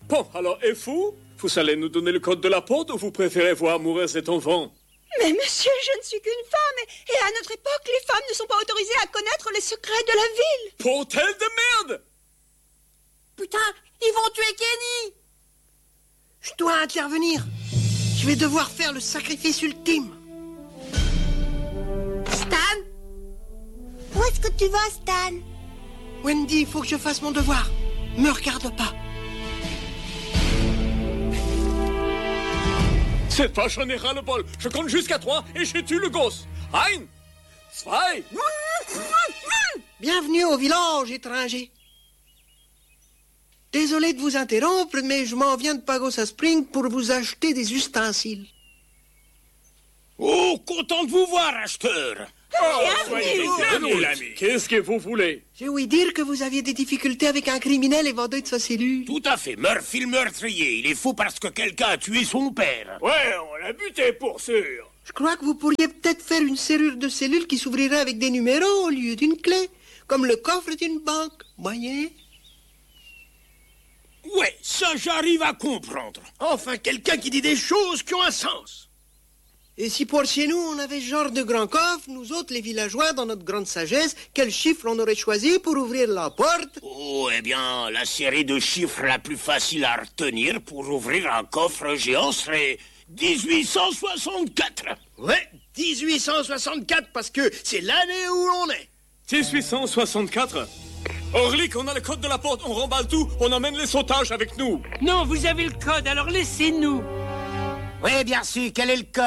Bon, alors, et vous? Vous allez nous donner le code de la porte ou vous préférez voir mourir cet enfant? Mais monsieur, je ne suis qu'une femme et à notre époque, les femmes ne sont pas autorisées à connaître les secrets de la ville. Portel de merde! Putain, ils vont tuer Kenny! Je dois intervenir. Je vais devoir faire le sacrifice ultime. Stan? Où est-ce que tu vas, Stan? Wendy, il faut que je fasse mon devoir. Me regarde pas. Cette fois, j'en ai ras le bol. Je compte jusqu'à 3 et je tue le gosse. 1, 2... Bienvenue au village, étranger. Désolé de vous interrompre, mais je m'en viens de Pagosa Spring pour vous acheter des ustensiles. Oh, content de vous voir, acheteur. Bienvenue, l'ami. Qu'est-ce que vous voulez? J'ai ouï dire que vous aviez des difficultés avec un criminel évadé de sa cellule. Tout à fait, Murphy le meurtrier. Il est faux parce que quelqu'un a tué son père. Ouais, on l'a buté pour sûr. Je crois que vous pourriez peut-être faire une serrure de cellule qui s'ouvrirait avec des numéros au lieu d'une clé, comme le coffre d'une banque, voyez? Ouais, ça j'arrive à comprendre. Enfin, quelqu'un qui dit des choses qui ont un sens. Et si pour chez nous, on avait ce genre de grand coffre, nous autres, les villageois, dans notre grande sagesse, quel chiffre on aurait choisi pour ouvrir la porte? Oh, eh bien, la série de chiffres la plus facile à retenir pour ouvrir un coffre géant serait 1864. Ouais, 1864, parce que c'est l'année où on est. 1864. Orlick, on a le code de la porte, on remballe tout, on emmène les sautages avec nous. Non, vous avez le code, alors laissez-nous. Oui, bien sûr, quel est le code?